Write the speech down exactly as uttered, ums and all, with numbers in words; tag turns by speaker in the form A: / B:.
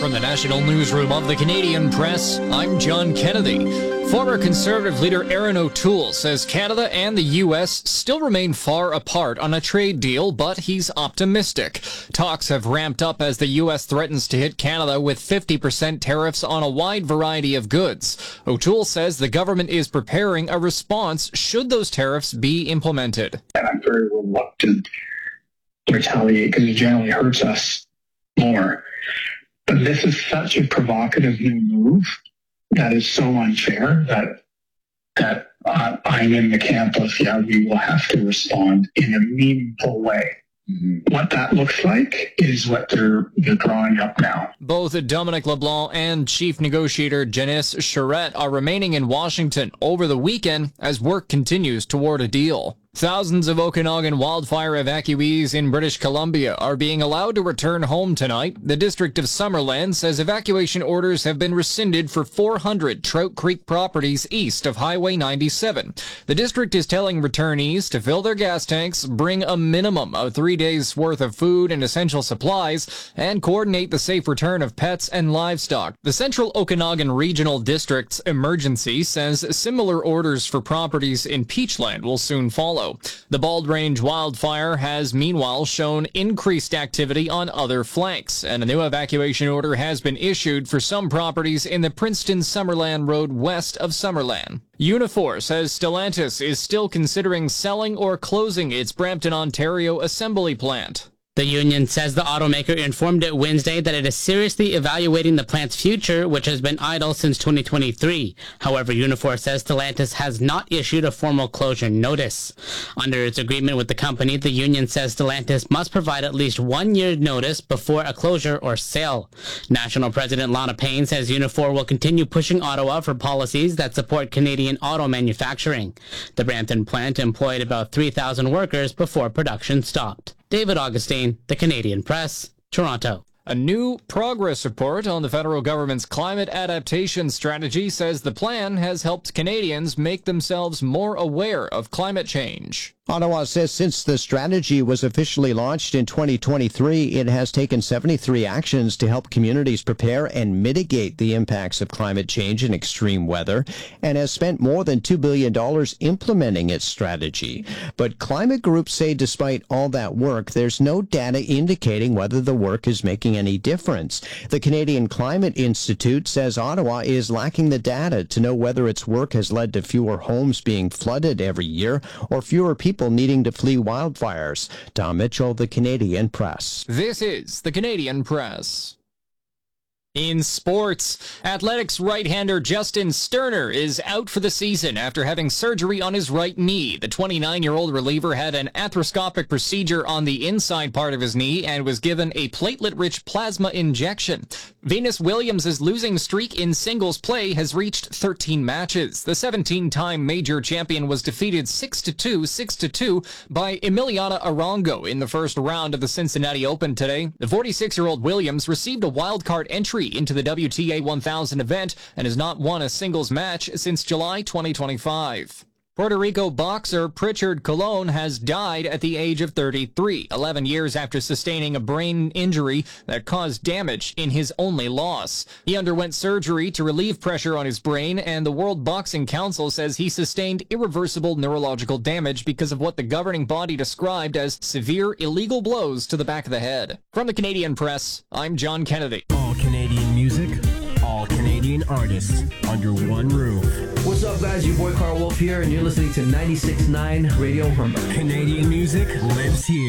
A: From the National Newsroom of the Canadian Press, I'm John Kennedy. Former Conservative leader Erin O'Toole says Canada and the U S still remain far apart on a trade deal, but he's optimistic. Talks have ramped up as the U S threatens to hit Canada with fifty percent tariffs on a wide variety of goods. O'Toole says the government is preparing a response should those tariffs be implemented.
B: And I'm very reluctant to retaliate because it generally hurts us more. But this is such a provocative new move that is so unfair that that uh, I'm in the camp of, yeah, we will have to respond in a meaningful way. Mm-hmm. What that looks like is what they're, they're drawing up now.
A: Both Dominic LeBlanc and Chief Negotiator Janice Charette are remaining in Washington over the weekend as work continues toward a deal. Thousands of Okanagan wildfire evacuees in British Columbia are being allowed to return home tonight. The District of Summerland says evacuation orders have been rescinded for four hundred Trout Creek properties east of Highway ninety-seven. The district is telling returnees to fill their gas tanks, bring a minimum of three days' worth of food and essential supplies, and coordinate the safe return of pets and livestock. The Central Okanagan Regional District's emergency says similar orders for properties in Peachland will soon follow. The Bald Range wildfire has meanwhile shown increased activity on other flanks, and a new evacuation order has been issued for some properties in the Princeton-Summerland Road west of Summerland. Unifor says Stellantis is still considering selling or closing its Brampton, Ontario assembly plant.
C: The union says the automaker informed it Wednesday that it is seriously evaluating the plant's future, which has been idle since twenty twenty-three. However, Unifor says Stellantis has not issued a formal closure notice. Under its agreement with the company, the union says Stellantis must provide at least one year notice before a closure or sale. National President Lana Payne says Unifor will continue pushing Ottawa for policies that support Canadian auto manufacturing. The Brampton plant employed about three thousand workers before production stopped. David Augustine, The Canadian Press, Toronto.
A: A new progress report on the federal government's climate adaptation strategy says the plan has helped Canadians make themselves more aware of climate change.
D: Ottawa says since the strategy was officially launched in twenty twenty-three, it has taken seventy-three actions to help communities prepare and mitigate the impacts of climate change and extreme weather, and has spent more than two billion dollars implementing its strategy. But climate groups say despite all that work, there's no data indicating whether the work is making any difference. The Canadian Climate Institute says Ottawa is lacking the data to know whether its work has led to fewer homes being flooded every year or fewer people needing to flee wildfires. Tom Mitchell, The Canadian Press.
A: This is The Canadian Press. In sports, Athletics right-hander Justin Sterner is out for the season after having surgery on his right knee. The twenty-nine-year-old reliever had an arthroscopic procedure on the inside part of his knee and was given a platelet-rich plasma injection. Venus Williams' losing streak in singles play has reached thirteen matches. The seventeen-time major champion was defeated six to two, six to two by Emiliana Arango in the first round of the Cincinnati Open today. The forty-six-year-old Williams received a wildcard entry into the W T A one thousand event and has not won a singles match since July twenty twenty-five. Puerto Rico boxer Pritchard Colon has died at the age of thirty-three, eleven years after sustaining a brain injury that caused damage in his only loss. He underwent surgery to relieve pressure on his brain, and the World Boxing Council says he sustained irreversible neurological damage because of what the governing body described as severe illegal blows to the back of the head. From the Canadian Press, I'm John Kennedy.
E: All Canadian music, all Canadian artists under one roof.
F: What's up, guys? Your boy Carl Wolf here, and you're listening to ninety-six point nine Radio Humber.
E: Canadian music lives here.